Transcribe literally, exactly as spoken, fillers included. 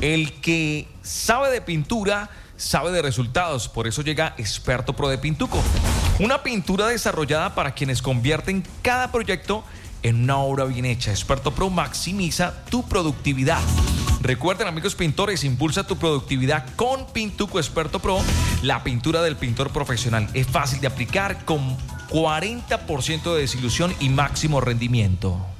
El que sabe de pintura, sabe de resultados. Por eso llega Experto Pro de Pintuco. Una pintura desarrollada para quienes convierten cada proyecto en una obra bien hecha. Experto Pro maximiza tu productividad. Recuerden, amigos pintores, impulsa tu productividad con Pintuco Experto Pro, la pintura del pintor profesional. Es fácil de aplicar con cuarenta por ciento de desilusión y máximo rendimiento.